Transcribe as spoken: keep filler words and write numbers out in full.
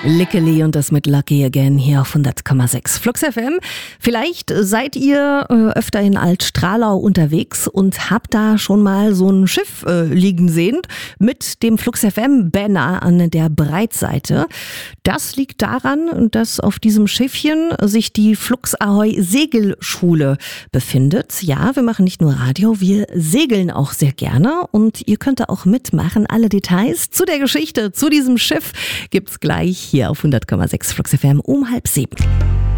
Lickeli und das mit Lucky Again hier auf hundert Komma sechs Flux F M. Vielleicht seid ihr äh, öfter in Alt-Stralau unterwegs und habt da schon mal so ein Schiff äh, liegen sehen mit dem Flux F M Banner an der Breitseite. Das liegt daran, dass auf diesem Schiffchen sich die Flux Ahoi Segelschule befindet. Ja, wir machen nicht nur Radio, wir segeln auch sehr gerne und ihr könnt da auch mitmachen. Alle Details zu der Geschichte, zu diesem Schiff gibt's gleich hier auf hundert Komma sechs Flux F M um halb sieben.